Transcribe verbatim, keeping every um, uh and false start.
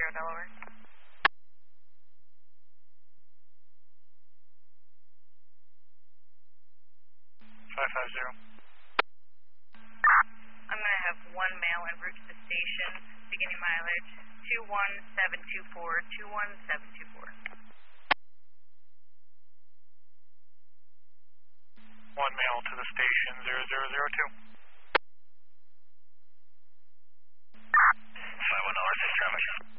zero Delaware. five five zero. I'm going to have one male en route to the station, beginning mileage two one seven two four, two one seven two four. One male to the station, zero zero zero two. five one North, traffic.